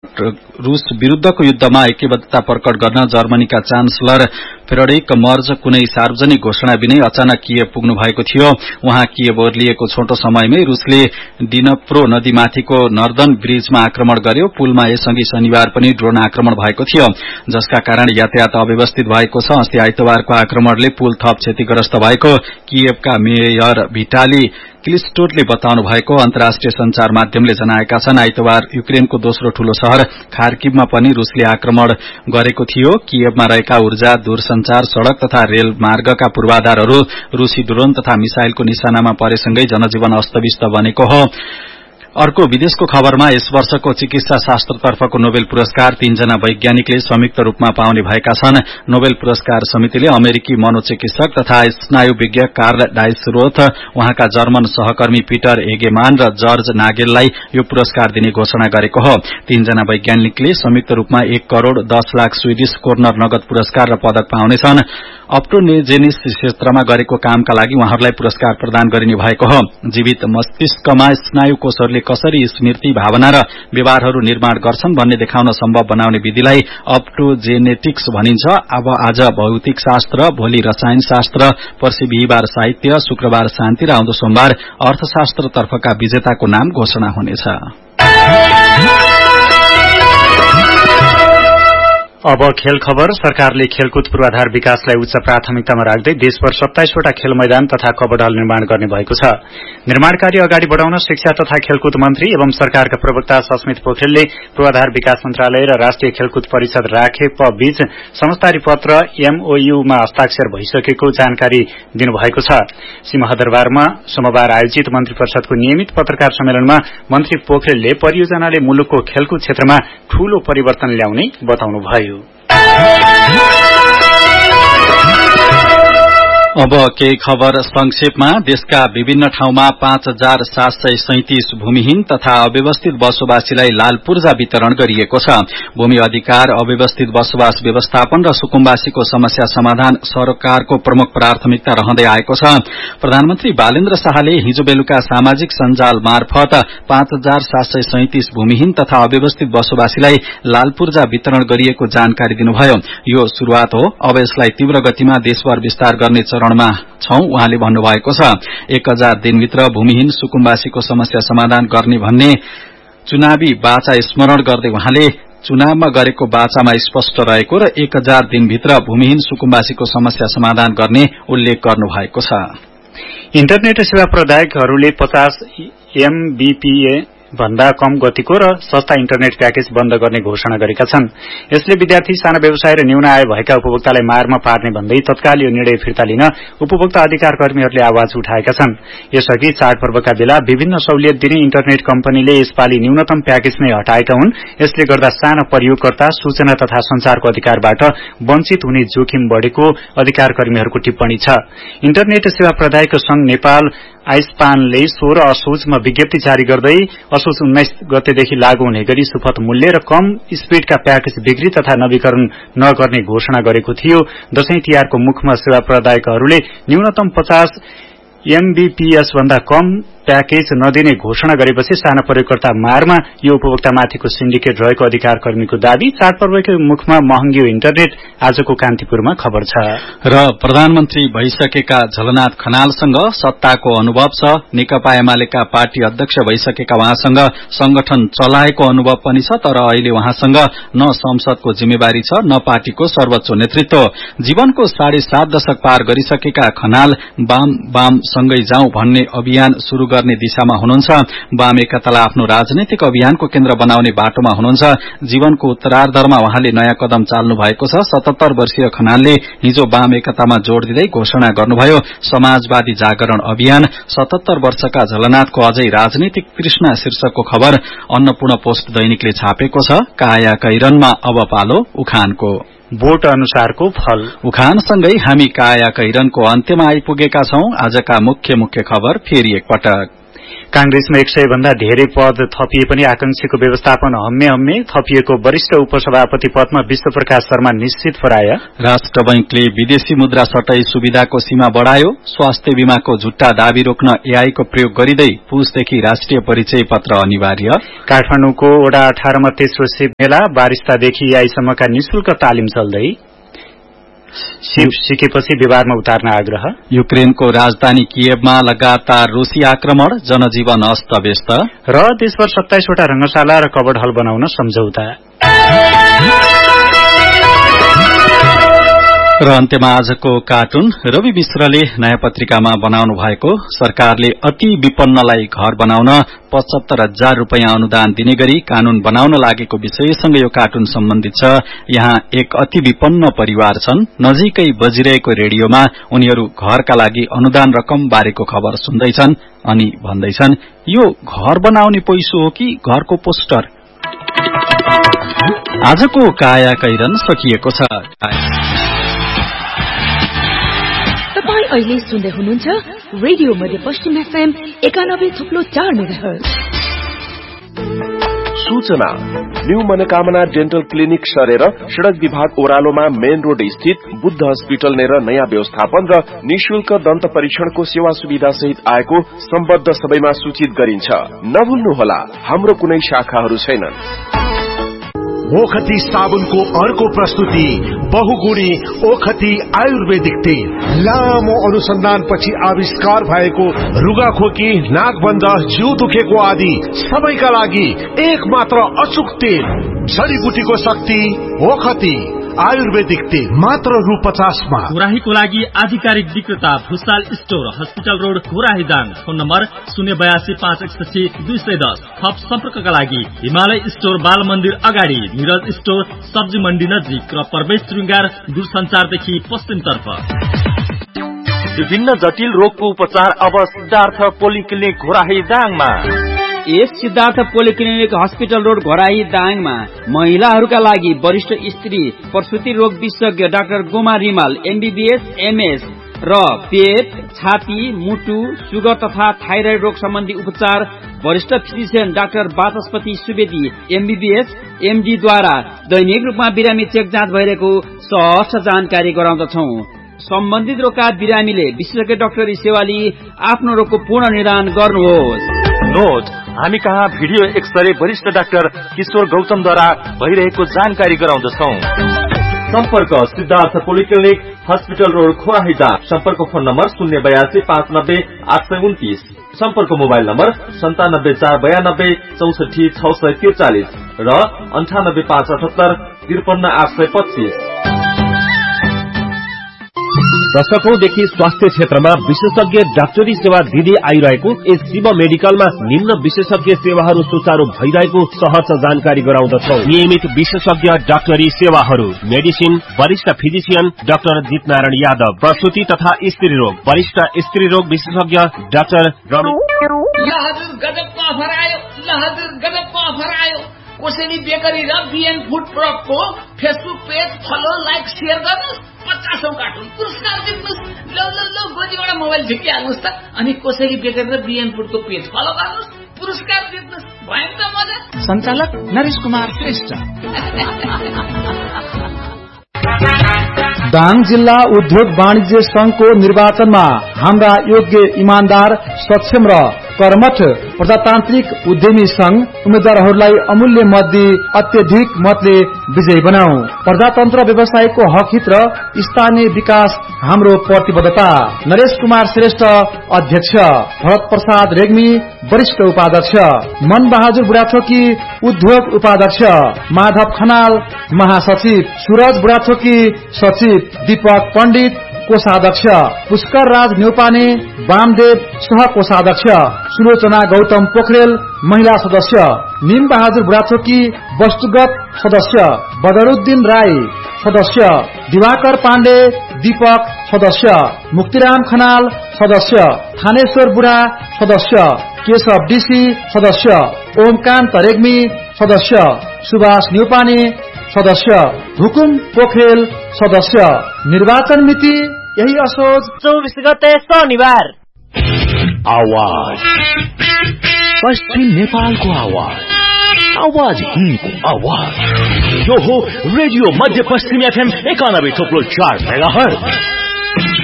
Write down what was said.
रूस विरूद्धको युद्धमा ऐक्यबद्धता प्रकट गर्न जर्मनीका चान्सलर फ्रेडरिक मर्ज कुनै सार्वजनिक घोषणा बिनै अचानक किएभ पुग्नु भएको थियो। उहाँ किएभ ओर्लिएको छोटो समयमै रूसले डिनप्रो नदीमाथिको नर्दर्न ब्रिजमा आक्रमण गर्यो। पुलमा यसअघि शनिबार पनि ड्रोन आक्रमण भएको थियो, जसका कारण यातायात अव्यवस्थित भएको छ। अस्ति आइतबारको आक्रमणले पुल थप क्षतिग्रस्त भएको किएभका मेयर भिटाली क्लिस्टोले बताउनु भएको अन्तर्राष्ट्रिय संचार माध्यमले जनाएका छन्। आइतबार युक्रेनको दोस्रो ठूलो शहर खार्किभमा पनि रूसले आक्रमण गरेको थियो। किएभमा रहेका ऊर्जा, दूरसंचार, सड़क तथा रेल मार्गका पूर्वाधारहरू रूसी ड्रोन तथा मिसाइलको निशानामा परेसँगै जनजीवन अस्तव्यस्त बनेको हो। अर्को विदेशको खबरमा यस वर्षको चिकित्सा शास्त्रतर्फको नोबेल पुरस्कार 3 जना वैज्ञानिकले संयुक्त रूपमा पाउने भएका छन्। नोबेल पुरस्कार समितिले अमेरिकी मनोचिकित्सक तथा स्नायुविज्ञ कार्ल डाइसरोथ, उहाँका जर्मन सहकर्मी पीटर हेगेमान र जर्ज नागेललाई यो पुरस्कार दिने घोषणा गरेको हो। 3 जना वैज्ञानिकले संयुक्त रूपमा 1 करोड़ 10 लाख स्वीडिश कोर्नर नगद पुरस्कार र पदक पाउनेछन्। अप्टोजेनिस क्षेत्रमा गरेको कामका लागि उहाँहरूलाई पुरस्कार प्रदान गरिने भएको हो। जीवित मस्तिष्कमा स्नायु कोषहरूले कसरी स्मृति, भावना र व्यवहारहरू निर्माण गर्छन् भन्ने देखाउन सम्भव बनाउने विधिलाई अप्टोजेनेटिक्स भनिन्छ। अब आज भौतिक शास्त्र, भोलि रसायन शास्त्र, पर्सि बिहिबार साहित्य, शुक्रबार शान्ति र आउँदो सोमबार अर्थशास्त्रतर्फका विजेताको नाम घोषणा हुनेछ। अब खेल खबर। सरकारले खेलकुद पूर्वाधार विकासलाई उच्च प्राथमिकतामा राख्दै देशभर 27 वटा खेल मैदान तथा कबड हल निर्माण गर्ने भएको छ। निर्माण कार्य अगाडि बढाउन शिक्षा तथा खेलकुद मन्त्री एवं सरकारका प्रवक्ता सस्मित पोखरेलले पूर्वाधार विकास मन्त्रालय र राष्ट्रिय खेलकुद परिषद राखेप बीच समझदारी पत्र MOU-मा हस्ताक्षर भइसकेको जानकारी दिनुभएको छ। सिंहदरबारमा सोमबार आयोजित मन्त्री परिषदको नियमित पत्रकार सम्मेलनमा मन्त्री पोखरेलले परियोजनाले मुलुकको खेलकुद क्षेत्रमा ठूलो परिवर्तन ल्याउने बताउनुभयो। अब केही खबर संक्षेपमा। देशका विभिन्न ठाउँमा 5737 भूमिहीन तथा अव्यवस्थित बसोबासीलाई लाल पूर्जा वितरण गरिएको छ। भूमि अधिकार, अव्यवस्थित बसोबास व्यवस्थापन र सुकुम्बासीको समस्या समाधान सरकारको प्रमुख प्राथमिकता रहँदै आएको छ। प्रधानमन्त्री बालेन्द्र शाहले हिजो बेलुका सामाजिक सञ्जाल मार्फत 5737 भूमिहीन तथा अव्यवस्थित बसोबासीलाई लाल पूर्जा वितरण गरिएको जानकारी दिनुभयो। यो शुरूआत हो, अब यसलाई तीव्र गतिमा देशभर विस्तार गर्ने चरणमा छौं उहाँले भन्नुभएको छ। 1000 दिनभित्र भूमिहीन सुकुम्बासीको समस्या समाधान गर्ने भन्ने चुनावी बाचा स्मरण गर्दै उहाँले चुनावमा गरेको बाचामा स्पष्ट रहेको र 1000 दिनभित्र भूमिहीन सुकुम्बासीको समस्या समाधान गर्ने उल्लेख गर्नुभएको छ। इन्टरनेट सेवा प्रदायकहरूले 50 MBPS भन्दा कम गतिको र सस्ता इन्टरनेट प्याकेज बन्द गर्ने घोषणा गरेका छन्। यसले विद्यार्थी, साना व्यवसाय र न्यून आय भएका उपभोक्तालाई मारमा पार्ने भन्दै तत्काल यो निर्णय फिर्ता लिन उपभोक्ता अधिकार कर्मीहरूले आवाज उठाएका छन्। यसअघि चाडपर्वका बेला विभिन्न सहुलियत दिने इन्टरनेट कम्पनीले यसपालि न्यूनतम प्याकेज नै हटाएका हुन्। यसले गर्दा साना प्रयोगकर्ता, सूचना तथा संचारको अधिकारबाट वञ्चित हुने जोखिम बढ़ेको अधिकार कर्मीहरूको टिप्पणी छ। इन्टरनेट सेवा प्रदायक संघ नेपाल आइस्पानले 16 असोजमा विज्ञप्ति जारी गर्दै असोज 19 गतेदेखि लागू हुने गरी सुपथ मूल्य र कम स्पीडका प्याकेज बिक्री तथा नवीकरण नगर्ने घोषणा गरेको थियो। दशैं तिहारको मुखमा सेवा प्रदायकहरूले न्यूनतम 50 MBPS भन्दा कम प्याकेज नदिने घोषणा गरेपछि साना प्रयोगकर्ता मारमा यो उपभोक्तामाथिको सिन्डिकेट रहेको अधिकार कर्मीको दावी। चाडपर्वकै मुखमा महँगियो इन्टरनेट। आजको कान्तिपुरमा खबर छ। र प्रधानमन्त्री भइसकेका झलनाथ खनालसँग सत्ताको अनुभव छ। नेकपा एमालेका पार्टी अध्यक्ष भइसकेका उहाँसँग संगठन चलाएको अनुभव पनि छ, तर अहिले उहाँसँग न संसदको जिम्मेवारी छ न पार्टीको सर्वोच्च नेतृत्व। जीवनको 7.5 दशक पार गरिसकेका खनाल वाम सँगै जाउँ भन्ने अभियान शुरू गर्ने दिशामा हुनुहुन्छ। वाम एकतालाई आफ्नो राजनैतिक अभियानको केन्द्र बनाउने बाटोमा हुनुहुन्छ। जीवनको उत्तरार्धमा उहाँले नयाँ कदम चाल्नु भएको छ। 77 वर्षीय खनालले हिजो वाम एकतामा जोड़ दिँदै घोषणा गर्नुभयो, समाजवादी जागरण अभियान। 77 वर्षका झलनाथको अझै राजनीतिक तृष्णा शीर्षकको खबर अन्नपूर्ण पोस्ट दैनिकले छापेको छ। काया कैरनमा अब पालो उखानको। भोट अनुसारको फल। उखानसँगै हामी काया कैरनको अन्त्यमा आइपुगेका छौं। आजका मुख्य खबर फेरि एकपटक। कांग्रेसमा 100 भन्दा धेरै पद थपिए पनि आकांक्षीको व्यवस्थापन हम्मे थपिएको वरिष्ठ उपसभापति पदमा विश्वप्रकाश शर्मा निश्चित फराय। राष्ट्र बैंकले विदेशी मुद्रा सटाई सुविधाको सीमा बढ़ायो। स्वास्थ्य बीमाको झुट्टा दावी रोक्न एआईको प्रयोग गरिँदै पुसदेखि राष्ट्रिय परिचय पत्र अनिवार्य। काठमाडौँको वडा 18 मा तेस्रो शिव मेला बारिस्तादेखि एआईसम्मका निशुल्क तालिम चल्दै। शिव सिकेपछि विवादमा उतार्न आग्रह। युक्रेनको राजधानी कियवमा लगातार रूसी आक्रमण, जनजीवन अस्तव्यस्त। र देशभर 27 वटा रंगशाला र कबड हल बनाउन सम्झौता। र अन्त्यमा आजको कार्टुन। रवि मिश्रले नयाँ पत्रिकामा बनाउनु भएको सरकारले अति विपन्नलाई घर बनाउन 75,000 रूपियाँ अनुदान दिने गरी कानून बनाउन लागेको विषयसँग यो कार्टुन सम्बन्धित छ। यहाँ एक अति विपन्न परिवार छन्। नजिकै बजिरहेको रेडियोमा उनीहरू घरका लागि अनुदान रकम बारेको खबर सुन्दैछन् अनि भन्दैछन्, यो घर बनाउने पैसो हो कि घरको पोस्टर। आजको काया कैरन सकिएको छ। तपाईं अहिले सुन्दै हुनुहुन्छ रेडियो मध्यपश्चिम एफएम 91.4 मेगाहर्ज। सूचना न्यू मनोकामना डेन्टल क्लिनिक सरेर सड़क विभाग ओह्रालोमा मेन रोड स्थित बुद्ध हस्पिटल नेर नयाँ व्यवस्थापन र निशुल्क दन्त परीक्षणको सेवा सुविधा सहित आएको सम्बद्ध सबैमा सूचित गरिन्छ। नभुल्नुहोला, हाम्रो कुनै शाखाहरू छैनन्। ओखती साबुनको अर्को प्रस्तुति बहुगुणी ओखती आयुर्वेदिक तेल। लामो अनुसन्धानपछि आविष्कार भएको रुगाखोकी, नाकबन्ध, जिउ दुखेको आदि सबैका लागि एक मात्र अचूक तेल। जडीबुटीको शक्ति ओखती आयुर्वेदिक तेल मात्र रु 50 मा। घोराहीको लागि आधिकारिक विक्रेता Bhusal store, hospital road, Ghorahi Dang. Phone number 082-561-210। थप सम्पर्कका लागि हिमालय स्टोर, बाल मन्दिर अगाडि, निरज स्टोर, सब्जी मण्डी नजिक र प्रवेश श्रृंगार दूरसञ्चारदेखि पश्चिमतर्फ। विभिन्न जटिल रोगको उपचार अब सिद्धार्थ पोलिक्लिनिक घोराही दाङमा। यस Siddhartha polyclinic hospital road Ghorahi दाङमा महिलाहरूका लागि वरिष्ठ स्त्री प्रसुति रोग विशेषज्ञ doctor Goma Rimal MBBS MS र पेट, छाती, मुटु, सुगर तथा थाइराइड रोग सम्बन्धी उपचार वरिष्ठ फिजिशियन डाक्टर वाचस्पति सुवेदी एमबीबीएस एमडी द्वारा दैनिक रूपमा बिरामी चेक जाँच भइरहेको सहज जानकारी गराउँदछौ। सम्बन्धित रोगका बिरामीले विशेषज्ञ डाक्टरी सेवा लिई आफ्नो रोगको पूर्ण निदान गर्नुहोस्। नोट, हामी कहाँ भिडियो एक्सरे वरिष्ठ डाक्टर किशोर गौतमद्वारा भइरहेको जानकारी गराउँदछौ। सम्पर्क Siddhartha polyclinic hospital road Ghorahi Dang. सम्पर्क फोन नम्बर 082-590-829। सम्पर्क मोबाइल नम्बर 97-492-64-643 र 98-578-53-825। दशकौंदेखि स्वास्थ्य क्षेत्रमा विशेषज्ञ डाक्टरी सेवा दिँदै आइरहेको यस शिव मेडिकलमा निम्न विशेषज्ञ सेवाहरू सुचारू भइरहेको सहज जानकारी गराउँदछौ। नियमित विशेषज्ञ डाक्टरी सेवाहरू: मेडिसिन, वरिष्ठ फिजिशियन डाक्टर जितनारायण यादव, प्रसुति तथा स्त्री रोग वरिष्ठ स्त्री रोग विशेषज्ञ डाक्टर रवि। गजबको अफर आयो। कोसेली बेकरी र BN food प्रोडक्टको Facebook page follow, like, share गर्नुहोस्। 50 कार्टुन पुरस्कार जित्नुहोस्। ल गोजीबाट मोबाइल झिकिहाल्नुहोस् त। अनि कोसेली बेकरी र बीएन फूडको पेज फलो गर्नुहोस्, पुरस्कार जित्नुहोस्। भयो त मजा। सञ्चालक नरेश कुमार श्रेष्ठ। दाङ जिल्ला उद्योग वाणिज्य संघको निर्वाचनमा हाम्रा योग्य, इमानदार, सक्षम र कर्मठ प्रजातान्त्रिक उद्यमी संघ उम्मेद्वारहरूलाई अमूल्य मत दिई अत्यधिक मतले विजयी बनाऊ। प्रजातन्त्र व्यवसायको हक हित र स्थानीय विकास हाम्रो प्रतिबद्धता। नरेश कुमार श्रेष्ठ अध्यक्ष, भरत प्रसाद रेग्मी वरिष्ठ उपाध्यक्ष, मन बहादुर बुढाथोकी उद्योग उपाध्यक्ष, माधव खनाल महासचिव, सूरज बुढाथोकी सचिव, दीपक पण्डित कोषाध्यक्ष, पुष्कर राज न्यौपाने वामदेव सह कोषाध्यक्ष, सुलोचना गौतम पोखरेल महिला सदस्य, निम बहादुर बुढाथोकी वस्तुगत सदस्य, बदरुद्दिन राई सदस्य, दिवाकर पाण्डे दीपक सदस्य, मुक्तिराम खनाल सदस्य, थानेश्वर बुढा सदस्य, केशव डीसी सदस्य, ओमकान्त रेग्मी सदस्य, सुभाष न्यौपाने सदस्य, हुकुम पोखरेल सदस्य। निर्वाचन मिति यही असोज 24 गते शनिबार। आवाज पश्चिम नेपालको आवाज आवाज हिन्दको आवाज यो हो रेडियो मध्य पश्चिम FM 91.4 मेगाहर्ज